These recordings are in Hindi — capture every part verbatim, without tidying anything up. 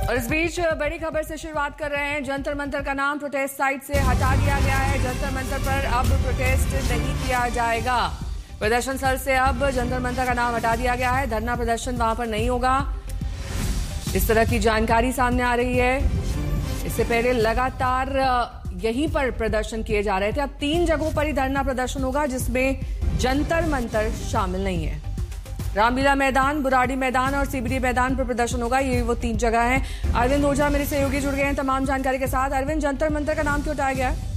और इस बीच बड़ी खबर से शुरुआत कर रहे हैं। जंतर मंतर का नाम प्रोटेस्ट साइट से हटा दिया गया है। जंतर मंतर पर अब प्रोटेस्ट नहीं किया जाएगा। प्रदर्शन स्थल से अब जंतर मंतर का नाम हटा दिया गया है। धरना प्रदर्शन वहां पर नहीं होगा, इस तरह की जानकारी सामने आ रही है। इससे पहले लगातार यहीं पर प्रदर्शन किए जा रहे थे। अब तीन जगहों पर ही धरना प्रदर्शन होगा, जिसमें जंतर मंतर शामिल नहीं है। रामलीला मैदान, बुराड़ी मैदान और सीबीडी मैदान पर प्रदर्शन होगा। ये वो तीन जगह हैं। अरविंद ओझा मेरे सहयोगी जुड़ गए हैं तमाम जानकारी के साथ। अरविंद, जंतर मंतर का नाम क्यों हटाया गया है?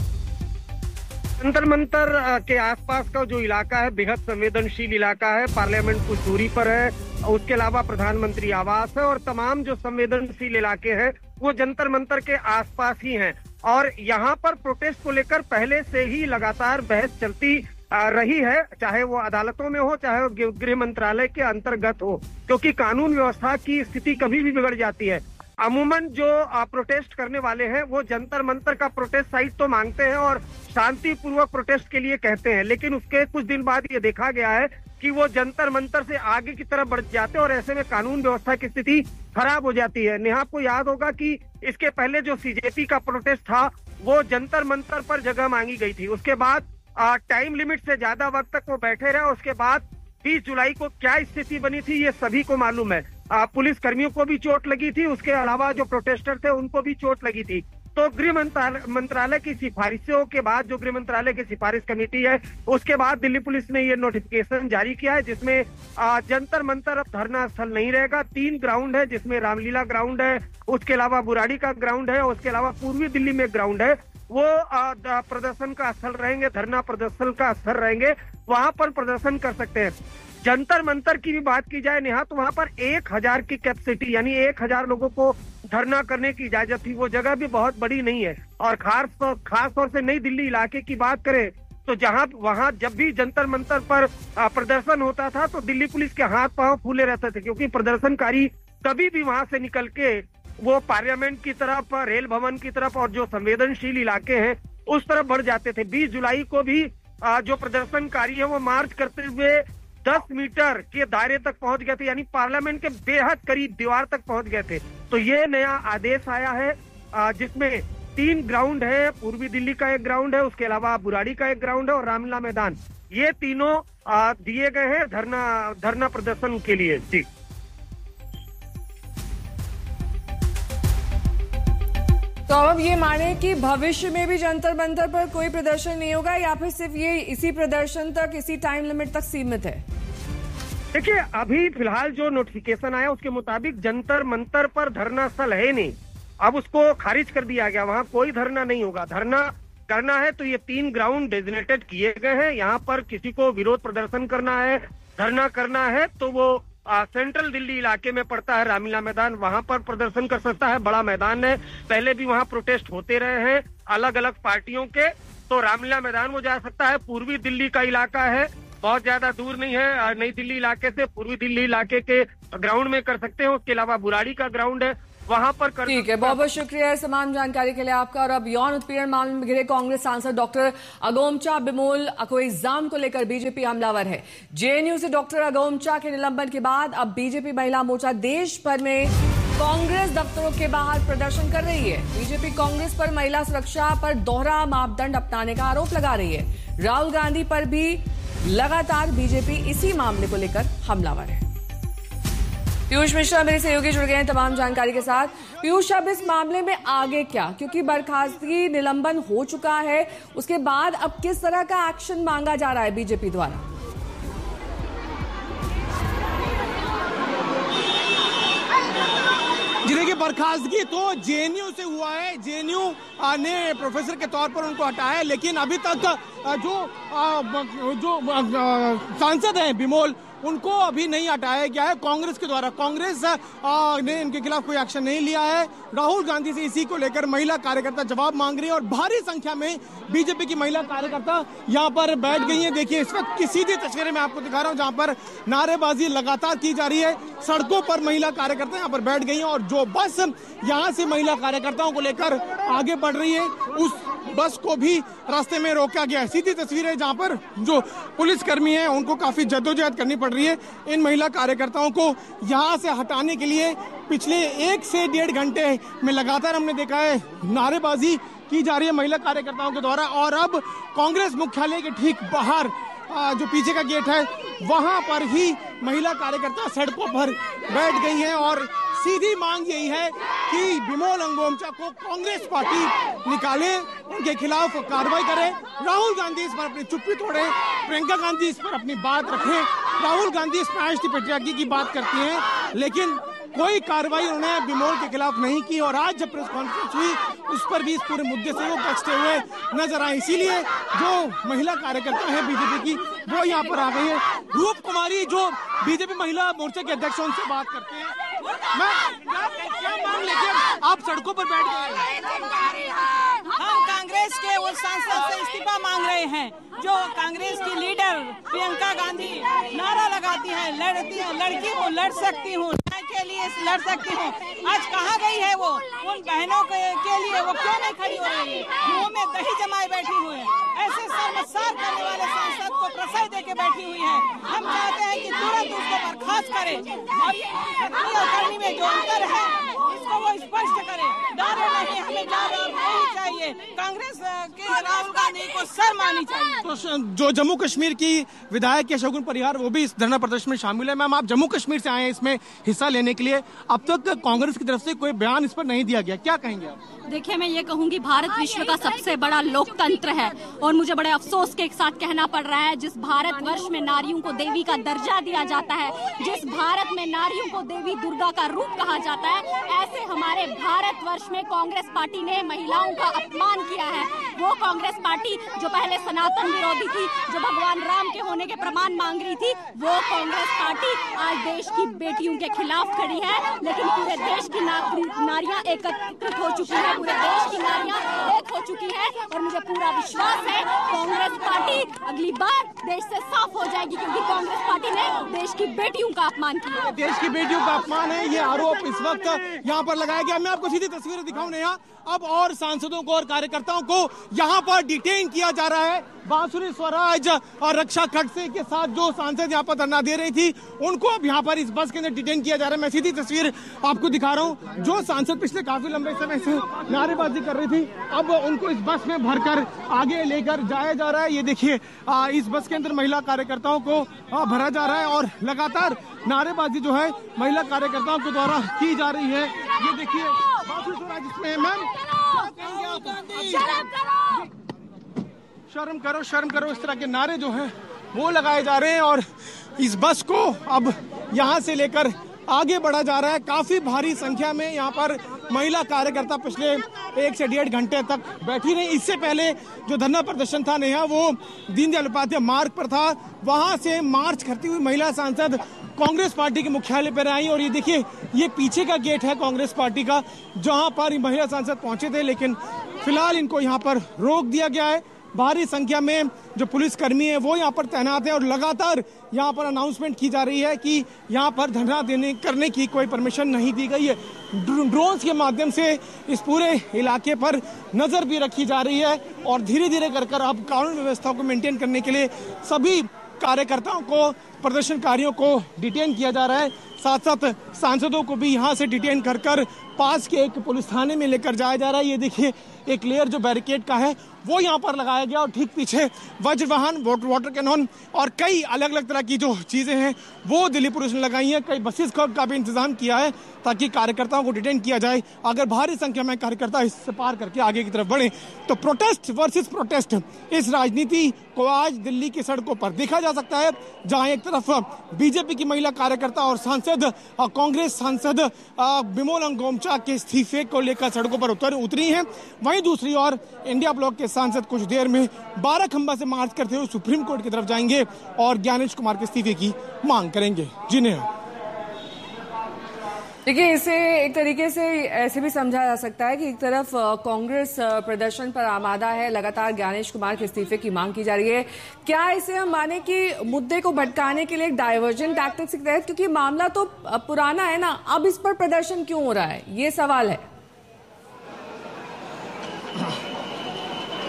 जंतर मंतर के आसपास का जो इलाका है बेहद संवेदनशील इलाका है। पार्लियामेंट कुछ दूरी पर है, उसके अलावा प्रधानमंत्री आवास है और तमाम जो संवेदनशील इलाके हैं वो जंतर मंतर के आसपास ही हैं। और यहाँ पर प्रोटेस्ट को लेकर पहले से ही लगातार बहस चलती रही है, चाहे वो अदालतों में हो, चाहे वो गृह मंत्रालय के अंतर्गत हो, क्योंकि कानून व्यवस्था की स्थिति कभी भी बिगड़ जाती है। अमूमन जो प्रोटेस्ट करने वाले हैं वो जंतर मंतर का प्रोटेस्ट साइट तो मांगते हैं और शांतिपूर्वक प्रोटेस्ट के लिए कहते हैं, लेकिन उसके कुछ दिन बाद ये देखा गया है कि वो जंतर मंतर से आगे की तरफ बढ़ जाते हैं और ऐसे में कानून व्यवस्था की स्थिति खराब हो जाती है। नेहा, आपको याद होगा कि इसके पहले जो सीजेपी का प्रोटेस्ट था वो जंतर मंतर पर जगह मांगी गई थी। उसके बाद टाइम लिमिट से ज्यादा वक्त तक वो बैठे रहे। उसके बाद बीस जुलाई को क्या स्थिति बनी थी ये सभी को मालूम है। आ, पुलिस कर्मियों को भी चोट लगी थी, उसके अलावा जो प्रोटेस्टर थे उनको भी चोट लगी थी। तो गृह मंत्रालय की सिफारिशों के बाद, जो गृह मंत्रालय की सिफारिश कमेटी है, उसके बाद दिल्ली पुलिस ने ये नोटिफिकेशन जारी किया है, जिसमें आ, जंतर मंतर अब धरना स्थल नहीं रहेगा। तीन ग्राउंड है, जिसमें रामलीला ग्राउंड है, उसके अलावा बुराड़ी का ग्राउंड है, उसके अलावा पूर्वी दिल्ली में ग्राउंड है, वो प्रदर्शन का स्थल रहेंगे, धरना प्रदर्शन का स्थल रहेंगे, वहां पर प्रदर्शन कर सकते हैं। जंतर मंतर की भी बात की जाए नेहा, तो वहां पर एक हजार की कैपेसिटी यानी एक हजार लोगों को धरना करने की इजाजत थी। वो जगह भी बहुत बड़ी नहीं है और खास खास तौर से नई दिल्ली इलाके की बात करें तो जहां वहां जब भी जंतर मंतर पर प्रदर्शन होता था तो दिल्ली पुलिस के हाथ पांव फूले रहते थे, क्योंकि प्रदर्शनकारी कभी भी वहां से निकल के वो पार्लियामेंट की तरफ, रेल भवन की तरफ और जो संवेदनशील इलाके हैं उस तरफ बढ़ जाते थे। बीस जुलाई को भी जो प्रदर्शनकारी है वो मार्च करते हुए दस मीटर के दायरे तक पहुंच गए थे, यानी पार्लियामेंट के बेहद करीब दीवार तक पहुंच गए थे। तो ये नया आदेश आया है, जिसमें तीन ग्राउंड है, पूर्वी दिल्ली का एक ग्राउंड है, उसके अलावा बुराड़ी का एक ग्राउंड है और रामलीला मैदान, ये तीनों दिए गए हैं धरना धरना प्रदर्शन के लिए। जी, तो अब ये माने कि भविष्य में भी जंतर मंतर पर कोई प्रदर्शन नहीं होगा या फिर सिर्फ ये इसी प्रदर्शन तक, इसी टाइम लिमिट तक सीमित है? देखिए, अभी फिलहाल जो नोटिफिकेशन आया उसके मुताबिक जंतर मंतर पर धरना स्थल है नहीं। अब उसको खारिज कर दिया गया, वहां कोई धरना नहीं होगा। धरना करना है तो ये तीन ग्राउंड डेजिग्नेटेड किए गए हैं। यहाँ पर किसी को विरोध प्रदर्शन करना है, धरना करना है तो वो आ, सेंट्रल दिल्ली इलाके में पड़ता है रामलीला मैदान, वहां पर प्रदर्शन कर सकता है। बड़ा मैदान है, पहले भी वहां प्रोटेस्ट होते रहे हैं अलग अलग पार्टियों के, तो रामलीला मैदान वो जा सकता है। पूर्वी दिल्ली का इलाका है, बहुत ज्यादा दूर नहीं है नई दिल्ली इलाके से, पूर्वी दिल्ली इलाके के ग्राउंड में कर सकते हैं। उसके अलावा बुराड़ी का ग्राउंड है, वहां पर कर। ठीक है, बहुत बहुत शुक्रिया तमाम जानकारी के लिए आपका। और अब यौन उत्पीड़न मामले में घिरे कांग्रेस सांसद डॉक्टर अगोमचा बिमोल को इल्जाम को लेकर बीजेपी हमलावर है। जेएनयू से डॉक्टर अगोमचा के निलंबन के बाद अब बीजेपी महिला मोर्चा देश भर में कांग्रेस दफ्तरों के बाहर प्रदर्शन कर रही है। बीजेपी कांग्रेस पर महिला सुरक्षा पर दोहरा मापदंड अपनाने का आरोप लगा रही है। राहुल गांधी पर भी लगातार बीजेपी इसी मामले को लेकर हमलावर है। पीयूष मिश्रा मेरे सहयोगी जुड़ गए हैं तमाम जानकारी के साथ। पीयूष, अब इस मामले में आगे क्या, क्योंकि बर्खास्तगी निलंबन हो चुका है, उसके बाद अब किस तरह का एक्शन मांगा जा रहा है बीजेपी द्वारा? जी देखिए, बर्खास्तगी तो जेएनयू से हुआ है। जेएनयू ने प्रोफेसर के तौर पर उनको हटाया, लेकिन अभी तक जो जो सांसद हैं बिमोल, उनको अभी नहीं हटाया गया है कांग्रेस के द्वारा। कांग्रेस ने इनके खिलाफ कोई एक्शन नहीं लिया है। राहुल गांधी से इसी को लेकर महिला कार्यकर्ता जवाब मांग रही है और भारी संख्या में बीजेपी की महिला कार्यकर्ता यहाँ पर बैठ गई हैं। देखिए, इस वक्त की सीधी तस्वीरें मैं आपको दिखा रहा हूँ, जहाँ पर नारेबाजी लगातार की जा रही है। सड़कों पर महिला कार्यकर्ता यहाँ पर बैठ गई हैं और जो बस यहाँ से महिला कार्यकर्ताओं को लेकर आगे बढ़ रही है, उस बस को भी रास्ते में रोका गया है। सीधी तस्वीर है जहां पर जो पुलिसकर्मी हैं उनको काफी जद्दोजहद करनी पड़ रही है इन महिला कार्यकर्ताओं को यहां से हटाने के लिए। पिछले एक से डेढ़ घंटे में लगातार हमने देखा है नारेबाजी की जा रही है महिला कार्यकर्ताओं के द्वारा, और अब कांग्रेस मुख्यालय के ठीक बाहर जो पीछे का गेट है वहां पर ही महिला कार्यकर्ता सड़कों पर बैठ गई हैं और सीधी मांग यही है कि बिमोल अंगोमचा को कांग्रेस पार्टी निकाले, उनके खिलाफ कार्रवाई करे। राहुल गांधी इस पर अपनी चुप्पी तोड़े, प्रियंका गांधी इस पर अपनी बात रखें। राहुल गांधी स्मैश दी पेट्रियार्की की बात करती हैं, लेकिन कोई कार्रवाई उन्होंने बिमोल के खिलाफ नहीं की, और आज जब प्रेस कॉन्फ्रेंस हुई उस पर भी इस पूरे मुद्दे से वो बचते हुए नजर आए। इसीलिए जो महिला कार्यकर्ता है बीजेपी की वो यहाँ पर आ गई है। रूप कुमारी जो बीजेपी महिला मोर्चे के अध्यक्ष उनसे बात करते हैं। मैं क्या मांग लेके आप सड़कों पर बैठ गए? हम कांग्रेस के उस सांसद से इस्तीफा मांग रहे हैं जो कांग्रेस की लीडर प्रियंका गांधी नारा लगाती है, लड़ती है, लड़की हूँ, लड़ सकती हूँ, न्याय के लिए लड़ सकती हूँ। आज कहाँ गई है वो? उन बहनों के, के लिए वो क्यों नहीं खड़ी हो रही है? मुंह में दही जमाए बैठी हुई है। ऐसे शर्मसार करने वाले सांसद को प्रश्रय दे के बैठी हुई है। हम चाहते हैं कि तुरंत उसको बर्खास्त करे और पत्नी और कर्मी में जो अंतर है इसको वो स्पष्ट करे। डर नहीं, हमें डर नहीं चाहिए। कांग्रेस के राहुल गांधी को शर्म आनी चाहिए। तो जो जम्मू कश्मीर की विधायक है शगुन परिहार वो भी इस धरना प्रदर्शन में शामिल है। मैम, आप जम्मू कश्मीर से आए हैं इसमें हिस्सा लेने के लिए, अब तक कांग्रेस की तरफ से कोई बयान इस पर नहीं दिया गया, क्या कहेंगे आप? देखिए, मैं ये कहूंगी भारत विश्व का सबसे बड़ा लोकतंत्र है और मुझे बड़े अफसोस के साथ कहना पड़ रहा है, जिस भारतवर्ष में नारियों को देवी का दर्जा दिया जाता है, जिस भारत में नारियों को देवी दुर्गा का रूप कहा जाता है, ऐसे हमारे भारतवर्ष में कांग्रेस पार्टी ने महिलाओं का अपमान किया है। वो कांग्रेस पार्टी जो पहले सनातन विरोधी थी, जो भगवान राम के होने के प्रमाण मांग रही थी, वो कांग्रेस पार्टी आज देश की बेटियों के खिलाफ खड़ी है। लेकिन पूरे देश की नारियां एकत्रित हो चुकी है, पूरे देश की नारियां एक हो चुकी है और मुझे पूरा विश्वास है कांग्रेस पार्टी अगली बार देश से साफ हो जाएगी, क्योंकि कांग्रेस पार्टी ने देश की बेटियों का अपमान किया। देश की बेटियों का अपमान है, ये आरोप इस वक्त यहाँ पर लगाया गया। मैं आपको सीधी तस्वीरें दिखाऊं नेहा। अब और सांसदों को और कार्यकर्ताओं को यहाँ पर डिटेन किया जा रहा है। बांसुरी स्वराज और रक्षा खड़से के साथ जो सांसद यहाँ पर धरना दे रही थी उनको अब यहाँ पर इस बस के अंदर डिटेन किया जा रहा है। मैं सीधी तस्वीर आपको दिखा रहा हूँ। जो सांसद पिछले काफी लंबे समय से नारेबाजी कर रही थी, अब उनको इस बस में भरकर आगे लेकर जाया जा रहा है। ये देखिए, इस बस के अंदर महिला कार्यकर्ताओं को भरा जा रहा है और लगातार नारेबाजी जो है महिला कार्यकर्ताओं के द्वारा की जा रही है। ये देखिए बांसुरी स्वराज इसमें। मैम, शर्म करो, शर्म करो, इस तरह के नारे जो हैं वो लगाए जा रहे हैं और इस बस को अब यहाँ से लेकर आगे बढ़ा जा रहा है। काफी भारी संख्या में यहाँ पर महिला कार्यकर्ता पिछले एक से डेढ़ घंटे तक बैठी रही। इससे पहले जो धरना प्रदर्शन था नेहा वो दीनदयाल उपाध्याय मार्ग पर था, वहां से मार्च करती हुई महिला सांसद कांग्रेस पार्टी के मुख्यालय पर आई और ये देखिए, ये पीछे का गेट है कांग्रेस पार्टी का जहां पर महिला सांसद पहुंचे थे, लेकिन फिलहाल इनको यहाँ पर रोक दिया गया है। भारी संख्या में जो पुलिसकर्मी है वो यहाँ पर तैनात है और लगातार यहाँ पर अनाउंसमेंट की जा रही है कि यहाँ पर धरना देने करने की कोई परमिशन नहीं दी गई है। ड्रोन्स के माध्यम से इस पूरे इलाके पर नजर भी रखी जा रही है और धीरे धीरे कर कर अब कानून व्यवस्था को मेंटेन करने के लिए सभी कार्यकर्ताओं को, प्रदर्शनकारियों को डिटेन किया जा रहा है। साथ साथ सांसदों को भी यहाँ से डिटेन कर कर पास के एक पुलिस थाने में लेकर जाया जा रहा है। ये देखिए, एक लेयर जो बैरिकेड का है वो यहाँ पर लगाया गया और ठीक पीछे वज्र वाहन, वाटर कैनन और कई अलग अलग तरह की जो चीजें हैं वो दिल्ली पुलिस ने लगाई हैं। कई बसेस का भी इंतजाम किया है ताकि कार्यकर्ताओं को डिटेन किया जाए। अगर भारी संख्या में कार्यकर्ता इससे पार करके आगे की तरफ बढ़े तो प्रोटेस्ट वर्सेस प्रोटेस्ट, इस राजनीति को आज दिल्ली की सड़कों पर देखा जा सकता है, जहां एक तरफ बीजेपी की महिला कार्यकर्ता और सांसद, कांग्रेस सांसद बिमोल अंगोमचा के इस्तीफे को लेकर सड़कों पर उतर उतरी हैं, वहीं दूसरी ओर इंडिया ब्लॉक के सांसद कुछ देर में बारह खंबा से मार्च करते हुए सुप्रीम कोर्ट की तरफ जाएंगे और ज्ञानेश कुमार के इस्तीफे की मांग करेंगे। जी नेहा। देखिए, इसे एक तरीके से ऐसे भी समझा जा सकता है कि एक तरफ कांग्रेस प्रदर्शन पर आमादा है, लगातार ज्ञानेश कुमार के इस्तीफे की मांग की जा रही है। क्या इसे हम माने कि मुद्दे को भटकाने के लिए एक डाइवर्जन टैक्टिक्स के तहत, क्योंकि मामला तो पुराना है ना, अब इस पर प्रदर्शन क्यों हो रहा है, ये सवाल है।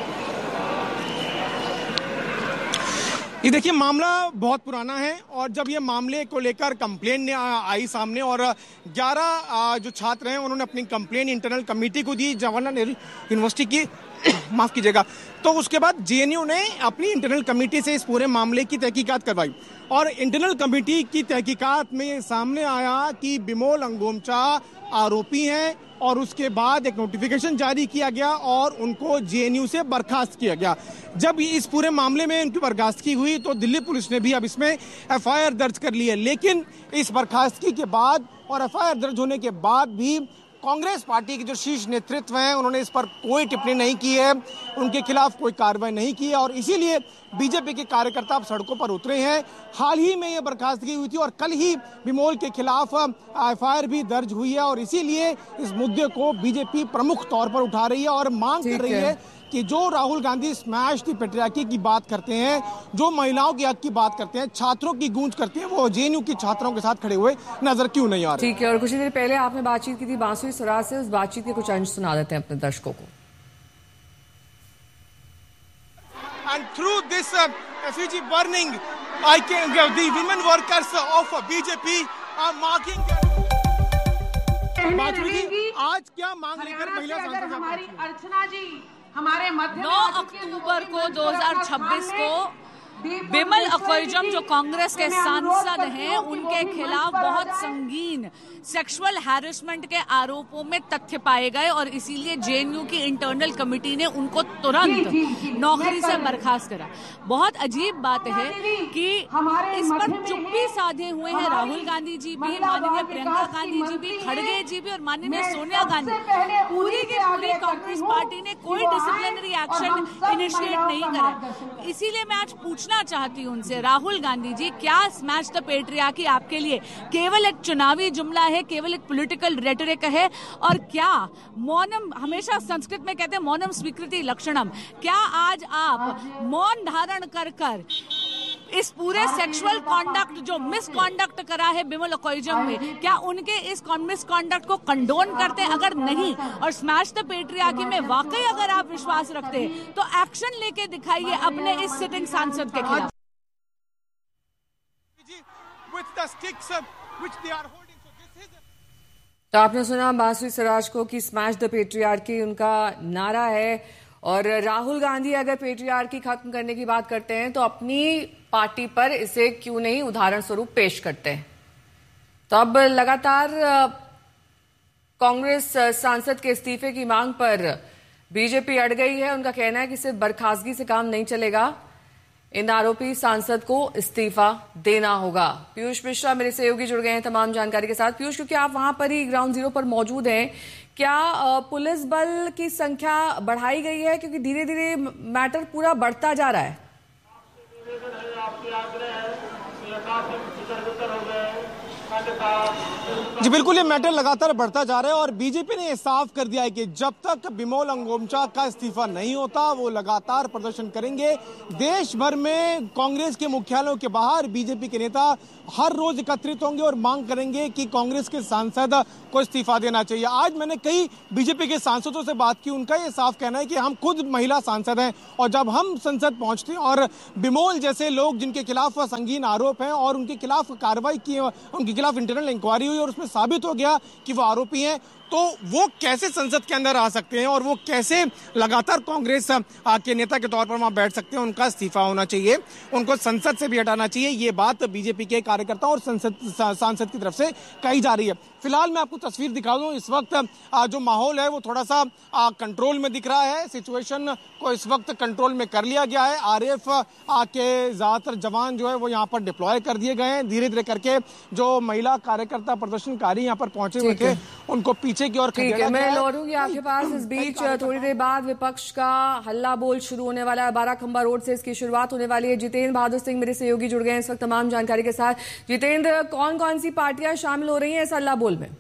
ये देखिए, मामला बहुत पुराना है और जब ये मामले को लेकर कंप्लेंट आई सामने और ग्यारह जो छात्र हैं उन्होंने अपनी कंप्लेंट इंटरनल कमेटी को दी जवाहरलाल नेहरू यूनिवर्सिटी की माफ कीजिएगा, तो उसके बाद जेएनयू ने अपनी इंटरनल कमेटी से इस पूरे मामले की तहकीकात करवाई और इंटरनल कमेटी की तहकीकात में सामने आया कि बिमोल अंगोमचा आरोपी हैं और उसके बाद एक नोटिफिकेशन जारी किया गया और उनको जेएनयू से बर्खास्त किया गया। जब इस पूरे मामले में उनकी बर्खास्तगी हुई तो दिल्ली पुलिस ने भी अब इसमें एफआईआर दर्ज कर ली है, लेकिन इस बर्खास्तगी के बाद और एफआईआर दर्ज होने के बाद भी कांग्रेस पार्टी के जो शीर्ष नेतृत्व हैं उन्होंने इस पर कोई टिप्पणी नहीं की है, उनके खिलाफ कोई कार्रवाई नहीं की है और इसीलिए बीजेपी के कार्यकर्ता अब सड़कों पर उतरे हैं। हाल ही में ये बर्खास्तगी हुई थी और कल ही बिमोल के खिलाफ एफआईआर भी दर्ज हुई है और इसीलिए इस मुद्दे को बीजेपी प्रमुख तौर पर उठा रही है और मांग कर रही है कि जो राहुल गांधी स्मैश दी पेट्रियार्की की बात करते हैं, जो महिलाओं के हक की बात करते हैं, छात्रों की गूंज करते हैं, वो जेएनयू की छात्राओं के साथ खड़े हुए नजर क्यों नहीं आ रहे? ठीक है, और कुछ देर पहले आपने बातचीत की थी बांसुरी स्वराज से, उस बातचीत के कुछ अंश सुना देते हैं अपने दर्शकों को। And through this uh, effigy burning, I can uh, the women workers of B J P are marking. आज क्या मांग लेकर महिला सांसद हमारी अर्चना जी हमारे मध्य नौ अक्टूबर को दो हज़ार छब्बीस को बिमल अकोइजम जो कांग्रेस के सांसद हैं उनके खिलाफ बहुत संगीन सेक्सुअल हैरेसमेंट के आरोपों में तथ्य पाए गए और इसीलिए जेएनयू की इंटरनल कमेटी ने उनको तुरंत नौकरी से बर्खास्त करा। बहुत अजीब बात है कि इस पर चुप्पी साधे हुए हैं राहुल गांधी जी भी, माननीय प्रियंका गांधी जी भी, खड़गे जी भी और माननीय सोनिया गांधी। पूरी की पूरी कांग्रेस पार्टी ने कोई डिसिप्लिनरी एक्शन इनिशिएट नहीं करा। इसीलिए मैं आज पूछना चाहती हूं उनसे, राहुल गांधी जी, क्या स्मैश द पेट्रियार्की आपके लिए केवल एक चुनावी जुमला है, केवल एक पॉलिटिकल रेटोरिक है और क्या मौनम, हमेशा संस्कृत में कहते हैं मौनम स्वीकृति लक्षणम, क्या आज आप मौन धारण कर कर इस पूरे सेक्सुअल कॉन्डक्ट जो मिसकॉन्डक्ट करा है बिमल अकोइजम में, क्या उनके इस मिसकॉन्डक्ट को कंडोन करते हैं? अगर नहीं और स्मैश द पेट्रियार्की में वाकई अगर आप विश्वास रखते हैं तो एक्शन लेके दिखाइए अपने इस सिटिंग सांसद के खिलाफ। तो आपने सुना बांसुरी स्वराज को कि स्मैश द पेट्रियार्की उनका नारा है और राहुल गांधी अगर पेट्रियार्की खत्म करने की बात करते हैं तो अपनी पार्टी पर इसे क्यों नहीं उदाहरण स्वरूप पेश करते हैं। तो अब लगातार कांग्रेस सांसद के इस्तीफे की मांग पर बीजेपी अड़ गई है। उनका कहना है कि सिर्फ बर्खास्तगी से काम नहीं चलेगा, इन आरोपी सांसद को इस्तीफा देना होगा। पीयूष मिश्रा मेरे सहयोगी जुड़ गए हैं तमाम जानकारी के साथ। पीयूष, क्योंकि आप वहां पर ही ग्राउंड जीरो पर मौजूद हैं, क्या पुलिस बल की संख्या बढ़ाई गई है? क्योंकि धीरे धीरे मैटर पूरा बढ़ता जा रहा है। जी बिल्कुल, ये मैटर लगातार बढ़ता जा रहा है और बीजेपी ने साफ कर दिया है कि जब तक बिमोल अंगोमचा का इस्तीफा नहीं होता वो लगातार प्रदर्शन करेंगे। देश भर में कांग्रेस के मुख्यालयों के बाहर बीजेपी के नेता हर रोज एकत्रित होंगे और मांग करेंगे कि कांग्रेस के सांसद को इस्तीफा देना चाहिए। आज मैंने कई बीजेपी के सांसदों से बात की, उनका ये साफ कहना है कि हम खुद महिला सांसद हैं और जब हम संसद पहुंचते हैं और बिमोल जैसे लोग जिनके खिलाफ संगीन आरोप हैं और उनके खिलाफ कार्रवाई की, उनके खिलाफ इंटरनल इंक्वायरी हुई और उसमें साबित हो गया कि वो आरोपी हैं, तो वो कैसे संसद के अंदर आ सकते हैं और वो कैसे लगातार कांग्रेस के नेता के तौर पर वहां बैठ सकते हैं। उनका इस्तीफा होना चाहिए, उनको संसद से भी हटाना चाहिए। ये बात बीजेपी के कार्यकर्ताओं और संसद सांसद की तरफ से कही जा रही है। फिलहाल मैं आपको तस्वीर दिखा दूं, इस वक्त जो माहौल है वो थोड़ा सा कंट्रोल में दिख रहा है। सिचुएशन को इस वक्त कंट्रोल में कर लिया गया है। आरएएफ के ज्यादातर जवान जो है वो यहाँ पर डिप्लॉय कर दिए गए हैं। धीरे धीरे करके जो महिला कार्यकर्ता प्रदर्शनकारी यहाँ पर पहुंचे हुए थे उनको पीछे की ओर ठीक है, मैं लौटूंगी आपके पास। इस बीच थोड़ी देर बाद विपक्ष का हल्ला बोल शुरू होने वाला है। बारह खंबा रोड से इसकी शुरुआत होने वाली है। जितेंद्र बहादुर सिंह मेरे सहयोगी जुड़ गए हैं इस वक्त तमाम जानकारी के साथ। जितेंद्र, कौन कौन सी पार्टियां शामिल हो रही हैं इस हल्ला बोल में?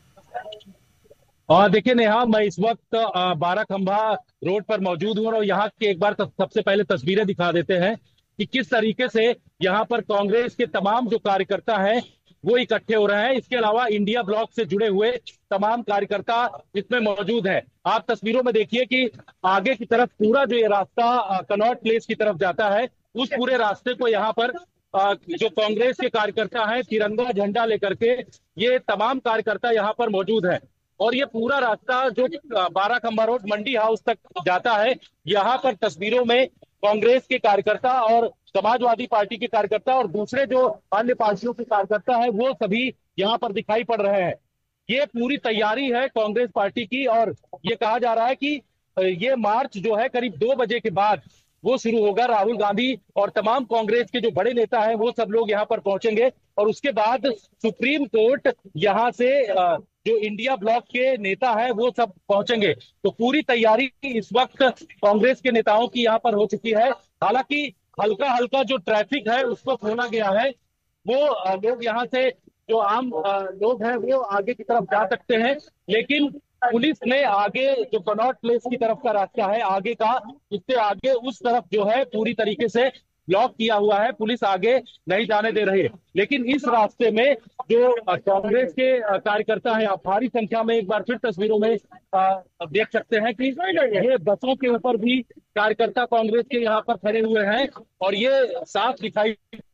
और देखिए नेहा, मैं इस वक्त बारह खंबा रोड पर मौजूद हूँ और यहाँ की एक बार सबसे पहले तस्वीरें दिखा देते हैं कि किस तरीके से यहाँ पर कांग्रेस के तमाम जो कार्यकर्ता हैं वो इकट्ठे हो रहे हैं। इसके अलावा इंडिया ब्लॉक से जुड़े हुए तमाम कार्यकर्ता इसमें मौजूद हैं। आप तस्वीरों में देखिए कि आगे की तरफ पूरा जो ये रास्ता कनॉट प्लेस की तरफ जाता है उस पूरे रास्ते को यहाँ पर जो कांग्रेस के कार्यकर्ता हैं तिरंगा झंडा लेकर के, ये तमाम कार्यकर्ता यहाँ पर मौजूद हैं। और ये पूरा रास्ता जो बारह खंबा रोड मंडी हाउस तक जाता है, यहाँ पर तस्वीरों में कांग्रेस के कार्यकर्ता और समाजवादी पार्टी के कार्यकर्ता और दूसरे जो अन्य पार्टियों के कार्यकर्ता हैं वो सभी यहाँ पर दिखाई पड़ रहे हैं। ये पूरी तैयारी है कांग्रेस पार्टी की और ये कहा जा रहा है कि ये मार्च जो है करीब दो बजे के बाद वो शुरू होगा। राहुल गांधी और तमाम कांग्रेस के जो बड़े नेता हैं वो सब लोग यहाँ पर पहुंचेंगे और उसके बाद सुप्रीम कोर्ट यहाँ से जो इंडिया ब्लॉक के नेता है वो सब पहुंचेंगे। तो पूरी तैयारी इस वक्त कांग्रेस के नेताओं की यहाँ पर हो चुकी है। हालांकि हल्का हल्का जो ट्रैफिक है उसको खोला गया है, वो लोग यहाँ से जो आम लोग हैं वो आगे की तरफ जा सकते हैं, लेकिन पुलिस ने आगे जो कनॉट प्लेस की तरफ का रास्ता है आगे का, इससे आगे उस तरफ जो है पूरी तरीके से ब्लॉक किया हुआ है, पुलिस आगे नहीं जाने दे रही है। लेकिन इस रास्ते में जो कांग्रेस के कार्यकर्ता हैं आप भारी संख्या में एक बार फिर तस्वीरों में देख सकते हैं कि ये बसों के ऊपर भी कार्यकर्ता कांग्रेस के यहाँ पर खड़े हुए हैं और ये साफ दिखाई।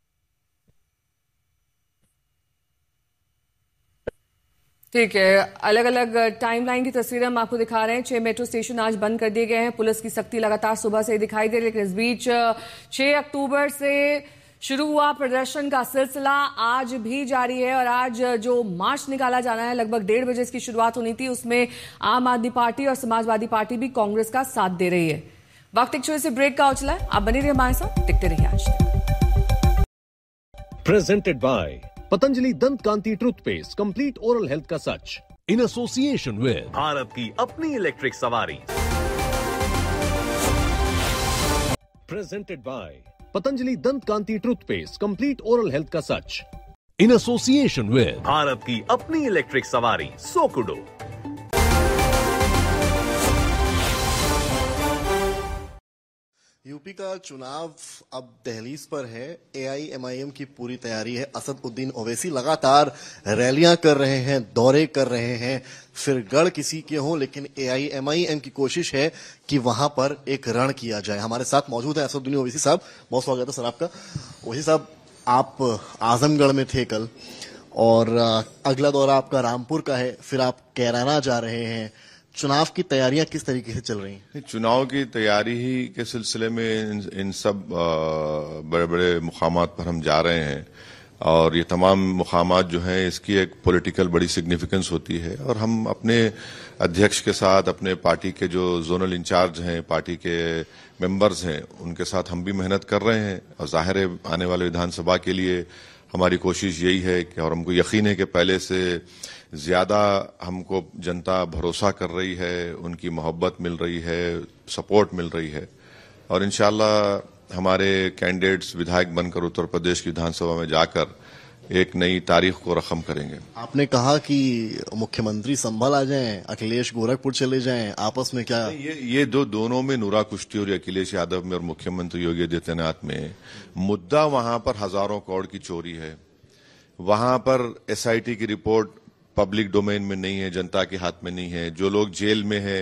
ठीक है, अलग अलग टाइमलाइन की तस्वीरें हम आपको दिखा रहे हैं। छह मेट्रो स्टेशन आज बंद कर दिए गए हैं। पुलिस की सख्ती लगातार सुबह से दिखाई दे रही है, लेकिन इस बीच छह अक्टूबर से शुरू हुआ प्रदर्शन का सिलसिला आज भी जारी है और आज जो मार्च निकाला जाना है लगभग डेढ़ बजे इसकी शुरुआत होनी थी, उसमें आम आदमी पार्टी और समाजवादी पार्टी भी कांग्रेस का साथ दे रही है। वक्त एक छोटे से ब्रेक का उछला है, आप बने रहिए हमारे साथ, दिखते रहिए आज तक। प्रेजेंटेड बाय पतंजलि दंत कांति टूथपेस्ट, कंप्लीट ओरल हेल्थ का सच, इन एसोसिएशन विद भारत की अपनी इलेक्ट्रिक सवारी। प्रेजेंटेड बाय पतंजलि दंत कांति टूथपेस्ट, कंप्लीट ओरल हेल्थ का सच, इन एसोसिएशन विद भारत की अपनी इलेक्ट्रिक सवारी सोकुडो। यूपी का चुनाव अब दहलीज पर है। एआईएमआईएम की पूरी तैयारी है। असदुद्दीन ओवैसी लगातार रैलियां कर रहे हैं, दौरे कर रहे हैं, फिर गढ़ किसी के हों, लेकिन एआईएमआईएम की कोशिश है कि वहां पर एक रण किया जाए। हमारे साथ मौजूद है असदुद्दीन ओवैसी साहब, बहुत स्वागत है सर आपका। ओवैसी साहब, आप आजमगढ़ में थे कल और अगला दौरा आपका रामपुर का है, फिर आप कैराना जा रहे हैं। चुनाव की तैयारियां किस तरीके से चल रही हैं? चुनाव की तैयारी ही के सिलसिले में इन, इन सब बड़े बड़े मुकामात पर हम जा रहे हैं और ये तमाम मुकामात जो हैं इसकी एक पॉलिटिकल बड़ी सिग्निफिकेंस होती है और हम अपने अध्यक्ष के साथ, अपने पार्टी के जो जोनल इंचार्ज हैं, पार्टी के मेंबर्स हैं, उनके साथ हम भी मेहनत कर रहे हैं और जाहिर है आने वाले विधानसभा के लिए हमारी कोशिश यही है कि, और हमको यकीन है कि पहले से ज्यादा हमको जनता भरोसा कर रही है, उनकी मोहब्बत मिल रही है, सपोर्ट मिल रही है और इंशाल्लाह हमारे कैंडिडेट्स विधायक बनकर उत्तर प्रदेश की विधानसभा में जाकर एक नई तारीख को रकम करेंगे। आपने कहा कि मुख्यमंत्री संभल आ जाएं, अखिलेश गोरखपुर चले जाएं, आपस में क्या ये ये दो दोनों में नूरा कुश्ती और अखिलेश यादव में और मुख्यमंत्री योगी आदित्यनाथ में मुद्दा वहां पर हजारों करोड़ की चोरी है। वहां पर एसआईटी की रिपोर्ट पब्लिक डोमेन में नहीं है, जनता के हाथ में नहीं है। जो लोग जेल में है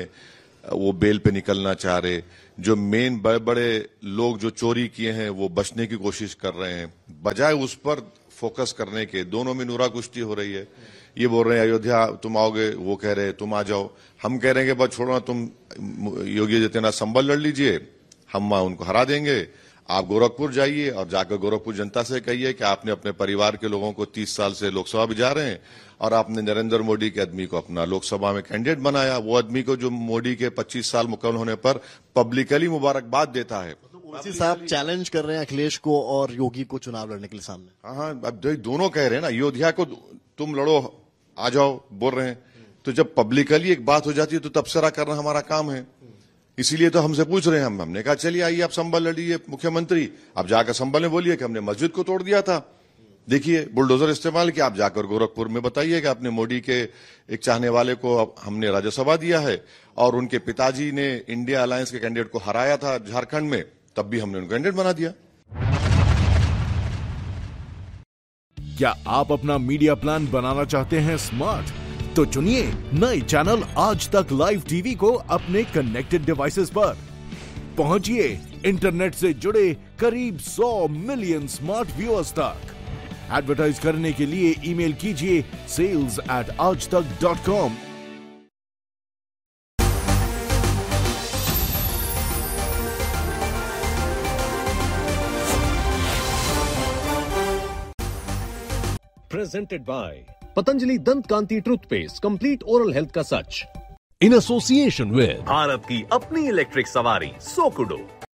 वो बेल पे निकलना चाह रहे, जो मेन बड़े बड़े लोग जो चोरी किए हैं वो बचने की कोशिश कर रहे हैं, बजाय उस पर फोकस करने के दोनों में नूरा कुश्ती हो रही है। ये बोल रहे हैं अयोध्या तुम आओगे, वो कह रहे हैं तुम आ जाओ, हम कह रहे हैं कि बस छोड़ो ना, तुम योगी आदित्यनाथ संभल लड़ लीजिए, हम उनको हरा देंगे। आप गोरखपुर जाइए और जाकर गोरखपुर जनता से कहिए कि आपने अपने परिवार के लोगों को तीस साल से लोकसभा भी जा रहे हैं और आपने नरेंद्र मोदी के आदमी को अपना लोकसभा में कैंडिडेट बनाया, वो आदमी को जो मोदी के पच्चीस साल मुकम्मल होने पर पब्लिकली मुबारकबाद देता है। ओवैसी साहब चैलेंज कर रहे हैं अखिलेश को और योगी को चुनाव लड़ने के लिए सामने। हाँ हाँ, अब दोनों कह रहे हैं ना, अयोध्या को तुम लड़ो, आ जाओ बोल रहे हैं, तो जब पब्लिकली एक बात हो जाती है तो तबसरा करना हमारा काम है, इसीलिए तो हमसे पूछ रहे हैं। हम हमने कहा चलिए आइए आप संभल लड़िए मुख्यमंत्री, आप जाकर संभल में बोलिए कि हमने मस्जिद को तोड़ दिया था, देखिए बुलडोजर इस्तेमाल किया, आप जाकर गोरखपुर में बताइए कि आपने मोदी के एक चाहने वाले को हमने राज्यसभा दिया है और उनके पिताजी ने इंडिया अलायंस के कैंडिडेट को हराया था झारखंड में, तब भी हमने उनको कैंडिडेट बना दिया। क्या आप अपना मीडिया प्लान बनाना चाहते हैं स्मार्ट? तो चुनिए नए चैनल आज तक लाइव टीवी को अपने कनेक्टेड डिवाइसेस पर। पहुंचिए इंटरनेट से जुड़े करीब सौ मिलियन स्मार्ट व्यूअर्स तक। एडवर्टाइज करने के लिए ईमेल कीजिए सेल्स एट आज तक dot com. Presented by Patanjali Dant Kanti Toothpaste, complete oral health का सच। In association with भारत की अपनी इलेक्ट्रिक सवारी सोकुडो।